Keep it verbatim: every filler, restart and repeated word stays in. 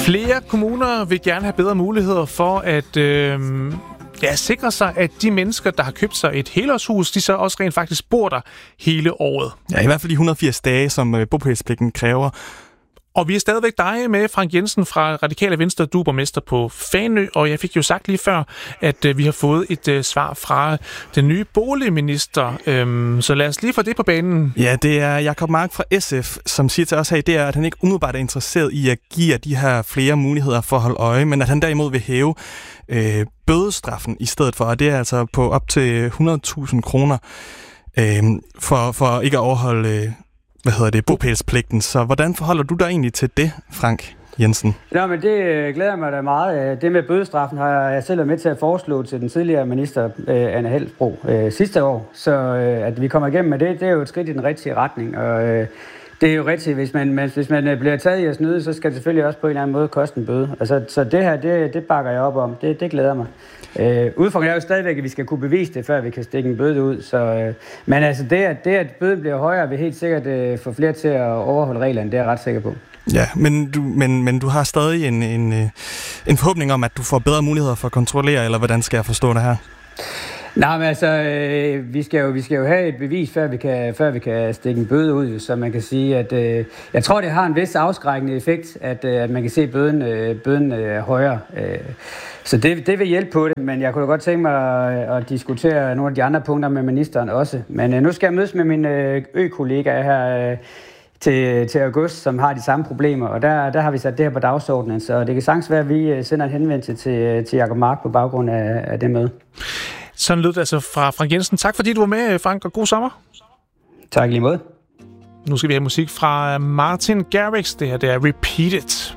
Flere kommuner vil gerne have bedre muligheder for at øh, ja, sikre sig, at de mennesker, der har købt sig et helårshus, de så også rent faktisk bor der hele året. Ja, i hvert fald de et hundrede og firs dage, som øh, bopælspligten kræver. Og vi er stadigvæk dig med, Frank Jensen fra Radikale Venstre, du er borgmester på Fanø, og jeg fik jo sagt lige før, at øh, vi har fået et øh, svar fra den nye boligminister, øhm, så lad os lige få det på banen. Ja, det er Jacob Mark fra S F, som siger til os her, det er, at han ikke umiddelbart er interesseret i at give de her flere muligheder for at holde øje, men at han derimod vil hæve øh, bødestraffen i stedet for, og det er altså på op til hundrede tusind kroner øh, for, for ikke at overholde øh, hvad hedder det, bopælspligten. Så hvordan forholder du dig egentlig til det, Frank Jensen? Nå, men det glæder mig da meget. Det med bødestraffen har jeg selv været med til at foreslå til den tidligere minister, Anne Helsbro, sidste år. Så at vi kommer igennem med det, det er jo et skridt i den rigtige retning. Og det er jo rigtigt, hvis man, hvis man bliver taget i at snyde, så skal det selvfølgelig også på en eller anden måde koste en bøde. Altså, så det her, det, det bakker jeg op om. Det, det glæder mig. Øh, udfordringen er jo stadigvæk, at vi skal kunne bevise det, før vi kan stikke en bøde ud. Så, øh, men altså det, at, det, at bøden bliver højere, vil helt sikkert øh, få flere til at overholde reglerne. Det er jeg ret sikker på. Ja, men du, men, men du har stadig en, en, en forhåbning om, at du får bedre muligheder for at kontrollere, eller hvordan skal jeg forstå det her? Nej, men altså, øh, vi, skal jo, vi skal jo have et bevis, før vi kan, før vi kan stikke en bøde ud, så man kan sige, at øh, jeg tror, det har en vis afskrækkende effekt, at, øh, at man kan se, at bøden, øh, bøden øh, højere. Øh, så det, det vil hjælpe på det, men jeg kunne godt tænke mig at, at diskutere nogle af de andre punkter med ministeren også. Men øh, nu skal jeg mødes med mine øh, ø-kollegaer her øh, til, til august, som har de samme problemer, og der, der har vi sat det her på dagsordenen, så det kan sagtens være, at vi sender en henvendelse til, til Jacob Mark på baggrund af, af det møde. Sådan lød det altså fra Frank Jensen. Tak fordi du var med, Frank, og god sommer. Tak lige måde. Nu skal vi have musik fra Martin Garrix. Det her det er Repeat It.